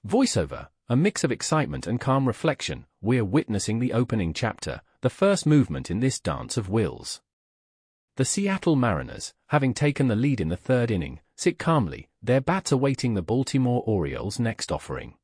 Voiceover, a mix of excitement and calm reflection. We're witnessing the opening chapter, the first movement in this dance of wills. The Seattle Mariners, having taken the lead in the third inning, sit calmly, their bats awaiting the Baltimore Orioles' next offering.